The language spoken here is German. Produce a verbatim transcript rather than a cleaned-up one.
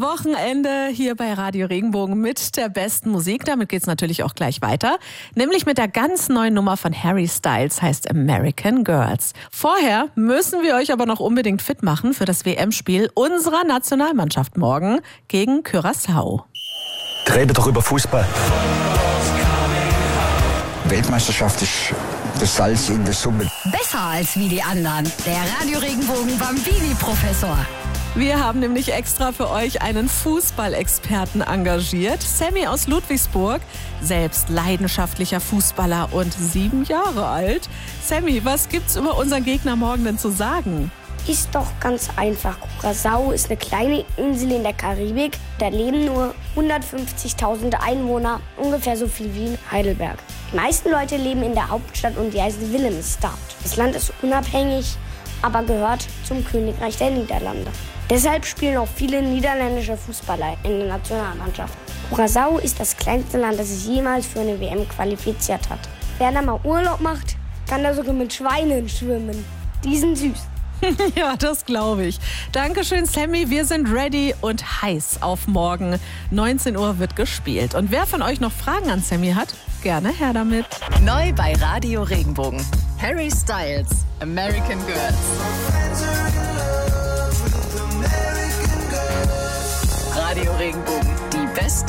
Wochenende hier bei Radio Regenbogen mit der besten Musik. Damit geht's natürlich auch gleich weiter. Nämlich mit der ganz neuen Nummer von Harry Styles, heißt American Girls. Vorher müssen wir euch aber noch unbedingt fit machen für das W M-Spiel unserer Nationalmannschaft morgen gegen Curaçao. Rede doch über Fußball. Weltmeisterschaft ist das Salz in der Suppe. Besser als wie die anderen. Der Radio Regenbogen Bambini-Professor. Wir haben nämlich extra für euch einen Fußballexperten engagiert. Sammy aus Ludwigsburg, selbst leidenschaftlicher Fußballer und sieben Jahre alt. Sammy, was gibt's über unseren Gegner morgen denn zu sagen? Ist doch ganz einfach. Curaçao ist eine kleine Insel in der Karibik. Da leben nur hundertfünfzigtausend Einwohner, ungefähr so viel wie in Heidelberg. Die meisten Leute leben in der Hauptstadt und die heißt Willemstad. Das Land ist unabhängig, aber gehört zum Königreich der Niederlande. Deshalb spielen auch viele niederländische Fußballer in der Nationalmannschaft. Curaçao ist das kleinste Land, das sich jemals für eine W M qualifiziert hat. Wer da mal Urlaub macht, kann da sogar mit Schweinen schwimmen. Die sind süß. Ja, das glaube ich. Dankeschön, Sammy. Wir sind ready und heiß auf morgen. neunzehn Uhr wird gespielt. Und wer von euch noch Fragen an Sammy hat, gerne her damit. Neu bei Radio Regenbogen. Harry Styles, American Girls. Radio Regenbogen, die beste